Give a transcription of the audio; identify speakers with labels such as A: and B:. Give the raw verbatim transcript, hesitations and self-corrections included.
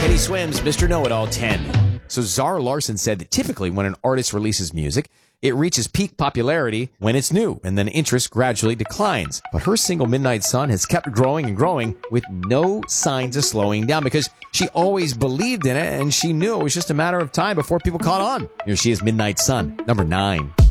A: Teddy Swims, Mister Know-It-All ten. So Zara Larsson said that typically when an artist releases music, it reaches peak popularity when it's new, and then interest gradually declines. But her single Midnight Sun has kept growing and growing with no signs of slowing down because she always believed in it, and she knew it was just a matter of time before people caught on. Here she is, Midnight Sun, number nine.